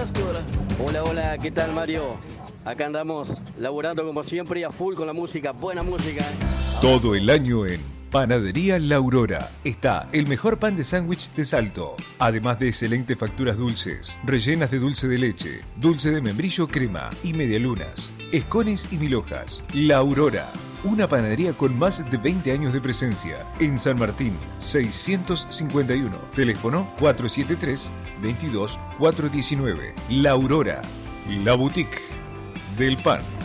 Hola, hola, ¿qué tal, Mario? Acá andamos laburando como siempre y a full con la música, buena música. Todo el año en Panadería La Aurora está el mejor pan de sándwich de Salto, además de excelentes facturas dulces, rellenas de dulce de leche, dulce de membrillo crema y medialunas, escones y mil hojas. La Aurora, una panadería con más de 20 años de presencia en San Martín, 651, teléfono 473-22419. La Aurora, la boutique del pan.